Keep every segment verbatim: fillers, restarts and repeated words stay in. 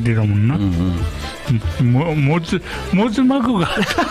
りだもんな、うんうん、も, もつもつ膜が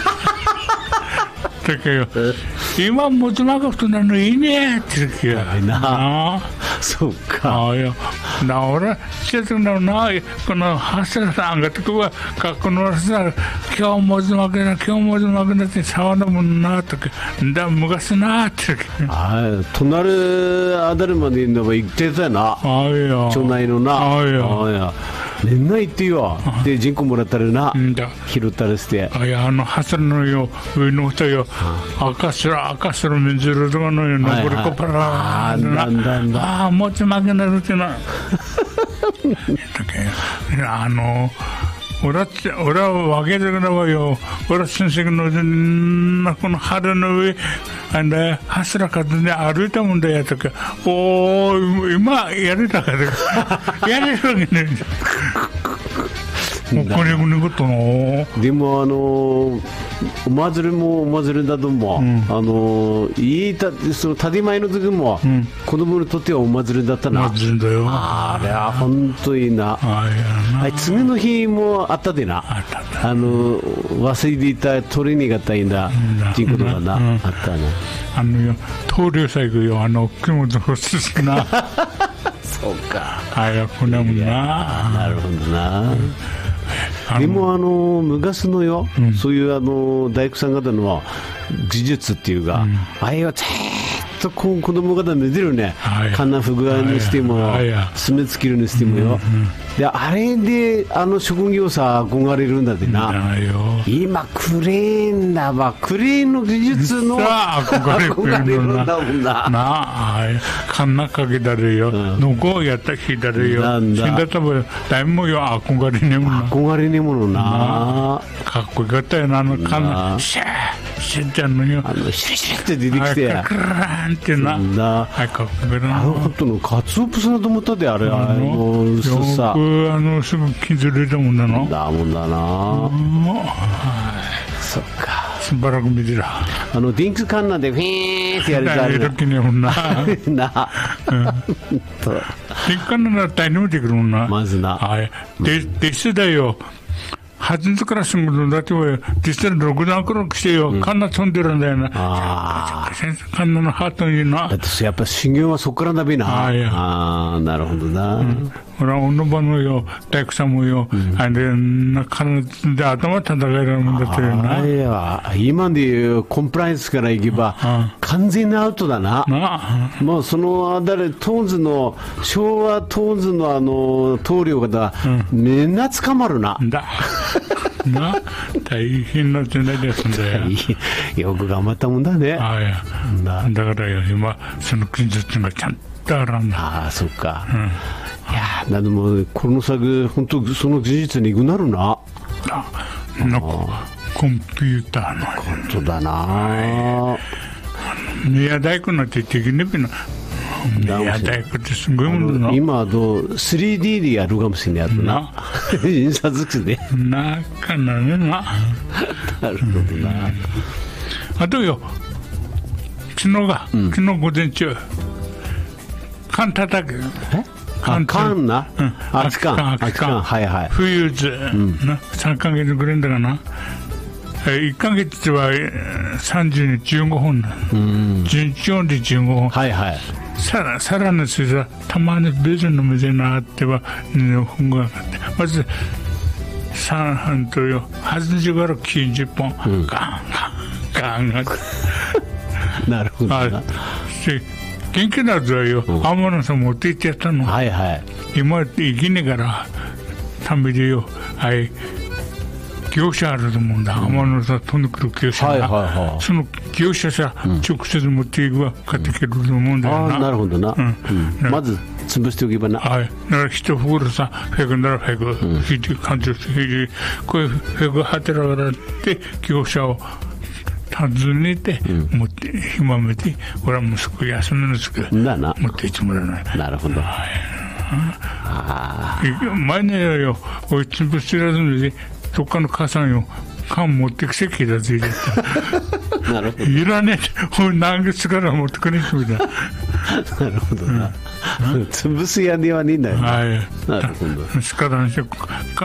だけど今もつ膜となのいいねって言うけどなそうかあいやな俺ちょっとなこのハスラさんがとか学校のさ今日もつ膜だ今日もつ膜だって触るもんなとかだ昔なって言うあ隣あたりまで行ってたよなあいや町内のなあいやあいや年内行ってよで人口もらったらな拾ったりしてあいやあのハスラのよ上の人よ赤白赤白水色とかのよ残りこパラーなんだんだああもち負けになるってなあの俺は俺は分けてくればよ俺は先生のこの春の上あんだはすらかずに歩いたもんだやとかおお今やれたからやれるわけないもうこれのことのでもあのお祭りもお祭りだとも、うん、あのいいたそのたり前の時も、うん、子供にとってはお祭りだったなお祭りだよあれは本当にいいなあい次の日もあったでなあったあの忘れていた鳥にがたいんだっていうことがな、うん、あったなあのよ棟梁最後よあの気持ち欲しいなそうかあやこねもななるほどな、うんでもあの昔のよ、うん、そういうあの大工さん方の技術っていうか、うん、あれはずっと子供方寝てるね、はい、カンナフグにしても、はい、爪つけるにしてもよ、うんうん、であれであの職業さ憧れるんだってな、今クレーンだわクレーンの技術の憧れるんだもんななあカンナかけたるよ、うん、のこやったきたるよなんだ死んだたぶんだいもよ憧れねえもんな憧れねえものなかっこよかったよなあのカンナシャーシュッちゃんのよあのシュリシュリって出てきてクラーンってなあかっこよかったなあの本当のカツオプスだと思ったであれあの薄さよくあのすぐ削れたもんだなだもんだなそっかしばらく見てらあの電気カンナでフィーンってやるからね時にほんなな電気カンナなら大変見てくるもんなまずなはいででしてだよ初めからすぐだって実際にろくだんくらいしてよ、うん、カンナ飛んでるんだよなあカンナのハートになだってやっぱ修行はそこからだべなああなるほどな、うん俺は女場のよ大工さんもよ、うん、あれな体で頭叩かれるもんだってるな。 いや今でいうコンプライアンスからいけば完全なアウトだな。なもうそのあだれトーンズの昭和トーンズのあの棟梁方、うん、みんな捕まるな。 だな大変な時代ですんだよ。 よく頑張ったもんだね。あいやだ, だからよ今その技術がちゃんとあるんだ。 ああそっか。うんいやーでもこの先本当その技術に行くなるなあなんかコンピューターの本当だな宮大工なんてできねえな宮大工ってすごいもんだな今どう スリーディー でやるかもしれないやつな印刷機でなかなねななるほどな、うん、 あとよ昨日が、うん、昨日午前中缶叩くえあかんな、うん、あきかんあきかんはいはい冬ず、うん、なさんかげつぐらいだかな、えー、いっかげつはさんじゅうにじゅうごほんだ、うん、順調でじゅうごほんはいはいさらさらにさたまに別の店にあってはにほんがかかってまずさんはんとよはちじからきゅうじゅっぽん、うん、ガンガンガンガンなるほどな元気なぞよ、天野さん持って行ってやったの。 はいはい。 今行きねえからためでよ、はい業者あると思うんだ。うん、天野さん飛んでくる業者が、はいはいはい、その業者さ、うん、直接持っていくわ買っていけると思うんだよな。 うん、あなるほどな。うんうん、まず潰しておけばな。 はい。だから一袋さフェグならフェグ、うん、引いて感じして引いてこういうフェグはてらがらって業者を訪ねて、うん、持って暇めて俺は息子休みのですけど持っていってもらわない。 なるほど。はい、 あ前のよおいつぶ知らずにどっかの母さんよ缶持ってきてきたついてたなるほどいらねえおい何月から持ってくれってみたいななるほどな、うん、潰す屋根はねえんだよ、ね、 はいなるほどしからんし